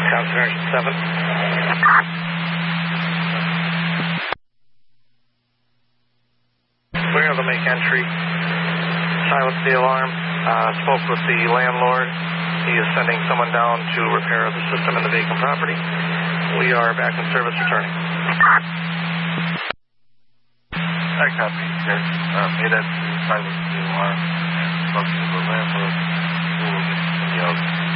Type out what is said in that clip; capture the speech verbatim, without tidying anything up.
Concierge seven. We're able to make entry. Silence the alarm. Uh, spoke with the landlord. He is sending someone down to repair the system in the vacant property. We are back in service returning. I copy, sir. Uh, made that to silence the alarm and spoke to the landlord who will get somebody else.